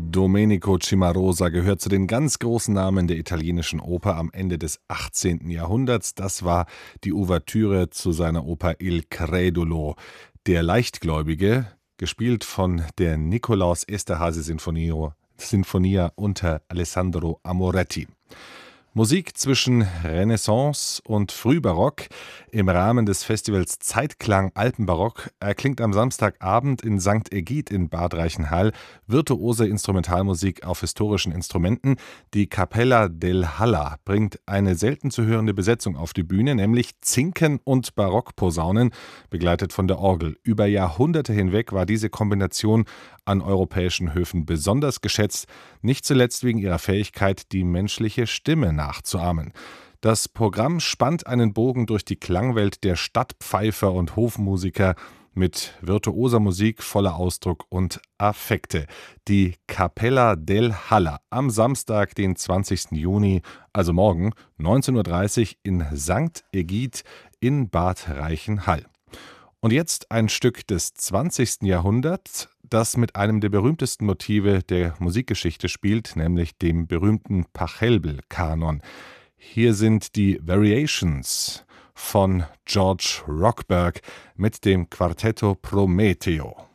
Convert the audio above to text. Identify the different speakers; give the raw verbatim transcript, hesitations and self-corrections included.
Speaker 1: Domenico Cimarosa gehört zu den ganz großen Namen der italienischen Oper am Ende des achtzehnten Jahrhunderts. Das war die Ouvertüre zu seiner Oper Il Credulo. Der Leichtgläubige, gespielt von der Nikolaus Esterházy Sinfonia, Sinfonia unter Alessandro Amoretti. Musik zwischen Renaissance und Frühbarock im Rahmen des Festivals Zeitklang Alpenbarock erklingt am Samstagabend in Sankt Egid in Bad Reichenhall virtuose Instrumentalmusik auf historischen Instrumenten. Die Cappella del Halla bringt eine selten zu hörende Besetzung auf die Bühne, nämlich Zinken und Barockposaunen, begleitet von der Orgel. Über Jahrhunderte hinweg war diese Kombination an europäischen Höfen besonders geschätzt, nicht zuletzt wegen ihrer Fähigkeit, die menschliche Stimme nachzuahmen. Das Programm spannt einen Bogen durch die Klangwelt der Stadtpfeifer und Hofmusiker mit virtuoser Musik voller Ausdruck und Affekte. Die Cappella del Halla am Samstag, den zwanzigsten Juni, also morgen, neunzehn Uhr dreißig in Sankt Egid in Bad Reichenhall. Und jetzt ein Stück des zwanzigsten Jahrhunderts, das mit einem der berühmtesten Motive der Musikgeschichte spielt, nämlich dem berühmten Pachelbel-Kanon. Hier sind die Variations von George Rockberg mit dem Quartetto Prometeo.